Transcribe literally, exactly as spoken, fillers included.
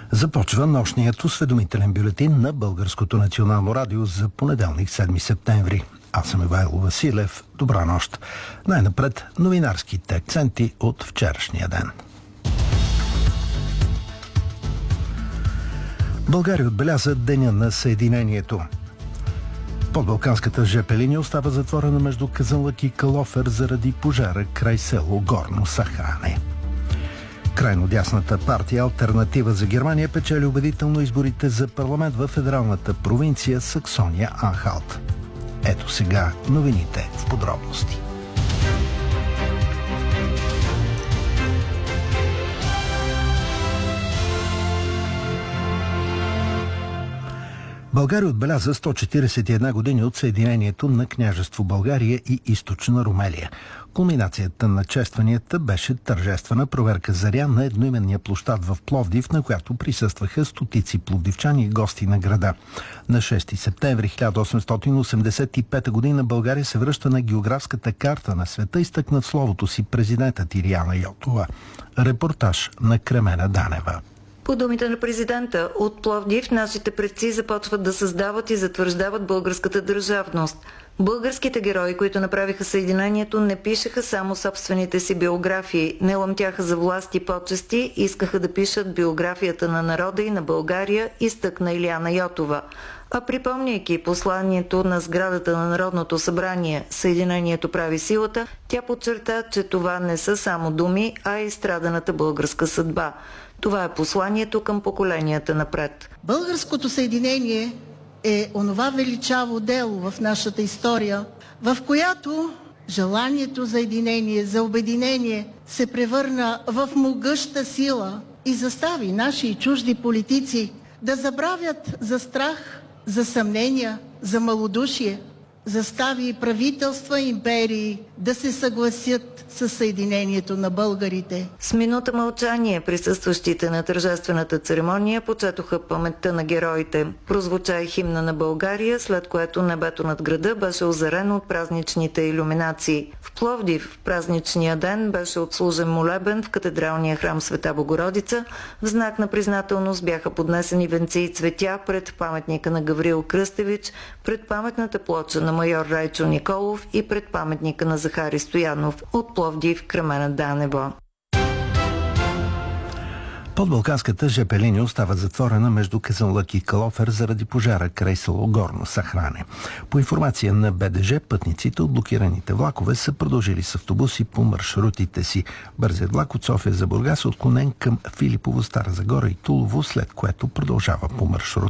Започва нощният осведомителен бюлетин на Българското национално радио за понеделник, седми септември. Аз съм Ивайло Василев. Добра нощ. Най-напред новинарските акценти от вчерашния ден. България отбеляза Деня на Съединението. Подбалканската жп линия остава затворена между Казанлък и Калофер заради пожара край село Горно Сахране. Крайно дясната партия Алтернатива за Германия печели убедително изборите за парламент в федералната провинция Саксония-Анхалт. Ето сега новините в подробности. България отбеляза сто четиридесет и една години от съединението на княжество България и източна Румелия. Кулминацията на честванията беше тържествена проверка заря на едноименния площад в Пловдив, на която присъстваха стотици пловдивчани и гости на града. На шести септември хиляда осемстотин осемдесет и пета година България се връща на географската карта на света, изтъкна в словото си президентът Илияна Йотова. Репортаж на Кремена Данева. По думите на президента, от Пловдив нашите предци започват да създават и затвърждават българската държавност. Българските герои, които направиха съединението, не пишеха само собствените си биографии, не ламтяха за власт и почести, искаха да пишат биографията на народа и на България, изтъкна Илияна Йотова. А припомняйки посланието на сградата на Народното събрание «Съединението прави силата», тя подчерта, че това не са само думи, а и страданата българска съдба. Това е посланието към поколенията напред. Българското съединение е онова величаво дело в нашата история, в която желанието за единение, за обединение се превърна в могъща сила и застави наши и чужди политици да забравят за страх, за съмнения, за малодушие. Застави правителства и империи да се съгласят със съединението на българите. С минута мълчание присъстващите на тържествената церемония почетоха паметта на героите. Прозвуча и химна на България, след което небето над града беше озарено от празничните илюминации. В Пловдив в празничния ден беше отслужен молебен в катедралния храм Света Богородица. В знак на признателност бяха поднесени венци и цветя пред паметника на Гаврил Кръстевич, пред паметната плоча на майор Райчо Николов и пред паметника на Захари Стоянов. От Пловдив, Кремена Данева. Подбалканската жп линия остава затворена между Казанлък и Калофер заради пожара край село Горно Сахране. По информация на Б Д Ж, пътниците от блокираните влакове са продължили с автобуси по маршрутите си. Бързият влак от София за Бургас е отклонен към Филипово, Стара Загора и Тулово, след което продължава по маршрут